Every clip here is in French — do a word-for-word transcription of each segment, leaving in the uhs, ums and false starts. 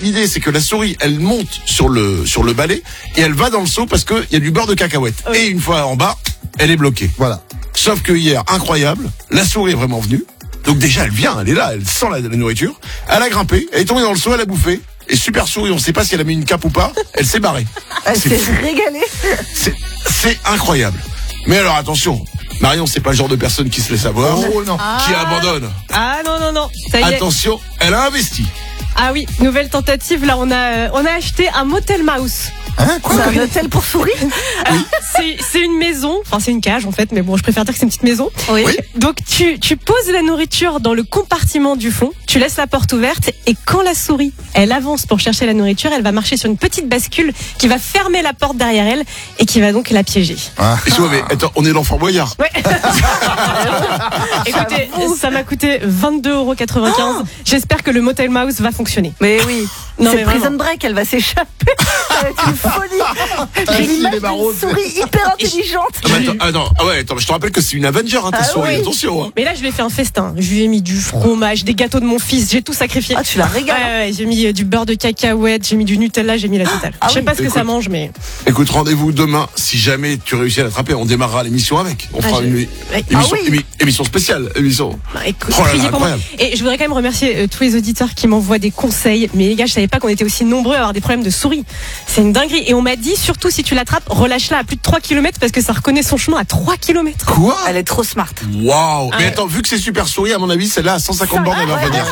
l'idée, c'est que la souris, elle monte sur le sur le balai et elle va dans le seau parce que il y a du beurre de cacahuète. Oui. Et une fois en bas, elle est bloquée. Voilà. Sauf que hier, incroyable, la souris est vraiment venue. Donc déjà, elle vient, elle est là, elle sent la, la nourriture. Elle a grimpé, elle est tombée dans le seau, elle a bouffé. Et super souris, on sait pas si elle a mis une cape ou pas. Elle s'est barrée. Elle s'est régalée. C'est, c'est incroyable. Mais alors attention, Marion, c'est pas le genre de personne qui se laisse avoir, Oh non. Ah. qui abandonne. Ah non, non, non. Ça y est. Attention, elle a investi. Ah oui, nouvelle tentative. Là, on a, euh, on a acheté un Motel Mouse. Hein, quoi? C'est un hôtel pour souris. C'est, c'est une maison, enfin c'est une cage en fait, mais bon, je préfère dire que c'est une petite maison. Oui. Oui. Donc tu, tu poses la nourriture dans le compartiment du fond, tu laisses la porte ouverte et quand la souris, elle avance pour chercher la nourriture, elle va marcher sur une petite bascule qui va fermer la porte derrière elle et qui va donc la piéger. Ah. Excuse-moi, mais attends, on est l'enfant Boyard. Ouais. Écoutez, ça m'a coûté vingt-deux euros quatre-vingt-quinze. Oh, j'espère que le Motel Mouse va fonctionner. Mais oui. Non, c'est mais Prison vraiment. Break, elle va s'échapper. Ça va être une folie. J'ai si, l'image les maraudes. d'une souris hyper intelligente. Ah, mais attends, attends, ah ouais, attends, je te rappelle que c'est une Avenger, hein, ta Ah souris, oui. attention. Hein. Mais là, je lui ai fait un festin. Je lui ai mis du fromage, des gâteaux de mon fils, j'ai tout sacrifié. Ah, tu la régales. Ouais, ouais, j'ai mis euh, du beurre de cacahuète, j'ai mis du Nutella, j'ai mis la totale. Ah je sais oui. pas ce que Écoute. ça mange, mais. Écoute, rendez-vous demain. Si jamais tu réussis à l'attraper, on démarrera l'émission avec. On Ah, fera je- une Ouais. émission, Ah oui. émi- émission spéciale. Émission. Bah, écoute, Oh là là, priez pour moi. incroyable. Et je voudrais quand même remercier euh, tous les auditeurs qui m'envoient des conseils. Mais les gars, je savais pas qu'on était aussi nombreux à avoir des problèmes de souris. C'est une dinguerie. Et on m'a dit, surtout si tu l'attrapes, relâche-la à plus de trois kilomètres parce que ça reconnaît son chemin à trois kilomètres. Quoi? Elle est trop smart. Waouh. Ah Mais ouais. attends, vu que c'est super souris, à mon avis, celle-là à cent cinquante bornes, elle va revenir.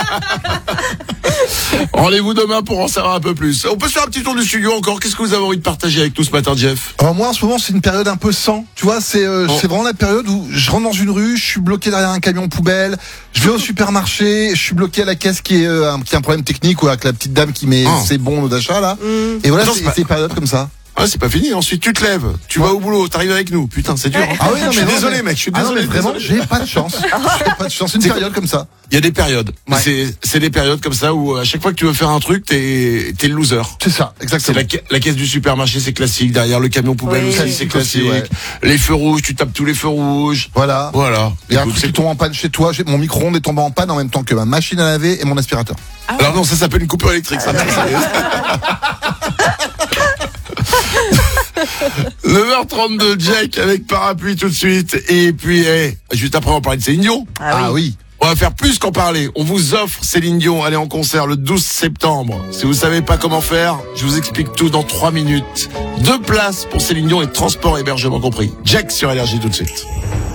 Rendez-vous demain pour en savoir un peu plus. On peut se faire un petit tour du studio encore. Qu'est-ce que vous avez envie de partager avec nous ce matin, Jeff? Alors moi en ce moment c'est une période un peu sans. Tu vois, c'est euh, Oh. c'est vraiment la période où je rentre dans une rue, je suis bloqué derrière un camion poubelle, je vais au supermarché, je suis bloqué à la caisse qui est euh, un, qui a un problème technique ou avec la petite dame qui met Oh. ses bons d'achat là. Mmh. Et voilà, Attends, c'est c'est pas- c'est une période comme ça. Ah, c'est pas fini. Ensuite, tu te lèves, tu vas au boulot, t'arrives avec nous. Putain, c'est dur. hein. Ah oui, non, je suis mais non, désolé, mais- mec. Je suis Ah non, désolé. mais vraiment, désolé. j'ai pas de chance. J'ai pas de chance. C'est une C'est période comme ça. Il y a des périodes. Ouais. C'est, c'est des périodes comme ça où à chaque fois que tu veux faire un truc, t'es, t'es le loser. C'est ça, C'est exactement. la, ca- la caisse du supermarché, c'est classique. Derrière le camion poubelle Oui. aussi, Classique c'est classique. aussi, ouais. Les feux rouges, tu tapes tous les feux rouges. Voilà. Voilà. Il y a un Écoute, truc c'est qui tombe en panne chez toi. J'ai- Mon micro-ondes est tombé en panne en même temps que ma machine à laver et mon aspirateur. Alors non, ça s'appelle une coupure électrique, ça. neuf heures trente-deux, Jack avec parapluie tout de suite. Et puis, eh, juste après, on va parler de Céline Dion. Ah oui. On va faire plus qu'en parler. On vous offre Céline Dion. Elle est en concert le douze septembre. Si vous savez pas comment faire, je vous explique tout dans trois minutes. Deux places pour Céline Dion et transport et hébergement compris. Jack sur Énergie tout de suite.